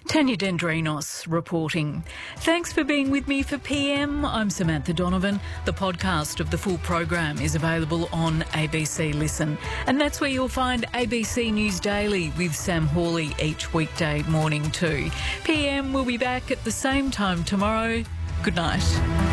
Tanya Dendrinos reporting. Thanks for being with me for PM. I'm Samantha Donovan. The podcast of the full program is available on ABC Listen. And that's where you'll find ABC News Daily with Sam Hawley each weekday morning too. PM will be back at the same time tomorrow. Good night.